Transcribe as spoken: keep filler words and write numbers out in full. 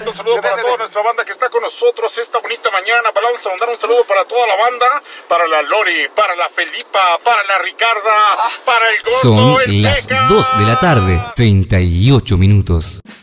Un saludo para toda nuestra banda que está con nosotros esta bonita mañana. Vamos a mandar un saludo para toda la banda, para la Lori, para la Felipa, para la Ricarda, para el Gordo, Son el las Peca. dos de la tarde, treinta y ocho minutos.